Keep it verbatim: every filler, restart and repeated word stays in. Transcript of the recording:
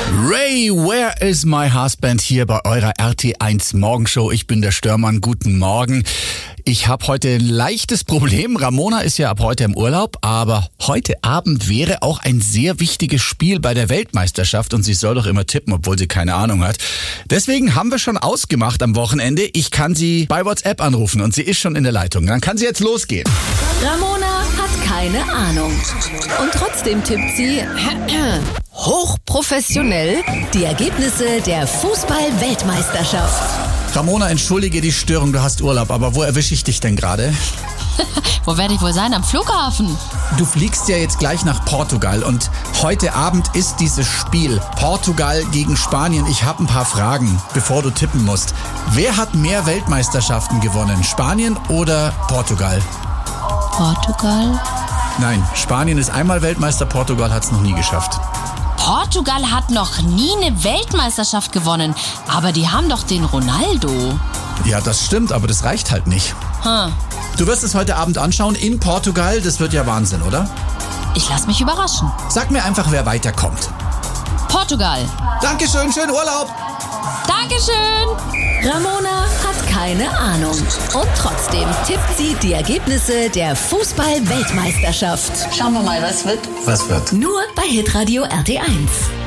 Ray, where is my husband? Hier bei eurer R T eins Morgenshow. Ich bin der Störmann. Guten Morgen. Ich habe heute ein leichtes Problem. Ramona ist ja ab heute im Urlaub, aber heute Abend wäre auch ein sehr wichtiges Spiel bei der Weltmeisterschaft und sie soll doch immer tippen, obwohl sie keine Ahnung hat. Deswegen haben wir schon ausgemacht am Wochenende. Ich kann sie bei WhatsApp anrufen und sie ist schon in der Leitung. Dann kann sie jetzt losgehen. Ramona hat keine Ahnung. Und trotzdem tippt sie hochprofessionell die Ergebnisse der Fußball-Weltmeisterschaft. Ramona, entschuldige die Störung, du hast Urlaub, aber wo erwische ich dich denn gerade? Wo werde ich wohl sein? Am Flughafen. Du fliegst ja jetzt gleich nach Portugal und heute Abend ist dieses Spiel Portugal gegen Spanien. Ich habe ein paar Fragen, bevor du tippen musst. Wer hat mehr Weltmeisterschaften gewonnen, Spanien oder Portugal? Portugal? Nein, Spanien ist einmal Weltmeister, Portugal hat es noch nie geschafft. Portugal hat noch nie eine Weltmeisterschaft gewonnen, aber die haben doch den Ronaldo. Ja, das stimmt, aber das reicht halt nicht. Hm. Du wirst es heute Abend anschauen in Portugal, das wird ja Wahnsinn, oder? Ich lass mich überraschen. Sag mir einfach, wer weiterkommt. Portugal. Dankeschön, schönen Urlaub. Dankeschön. Ramona hat keine Ahnung. Und trotzdem tippt sie die Ergebnisse der Fußball-Weltmeisterschaft. Schauen wir mal, was wird. Was wird? Nur bei Hitradio R T eins.